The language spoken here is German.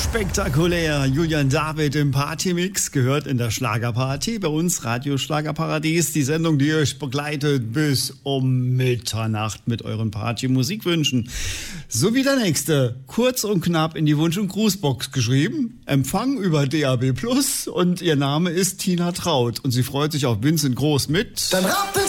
Spektakulär. Julian David im Partymix gehört in der Schlagerparty. Bei uns Radio Schlagerparadies. Die Sendung, die euch begleitet bis um Mitternacht mit euren Party-Musikwünschen. So wie der nächste. Kurz und knapp in die Wunsch- und Grußbox geschrieben. Empfang über DAB+ und ihr Name ist Tina Traut. Und sie freut sich auf Vincent Groß mit... Dann rappelt's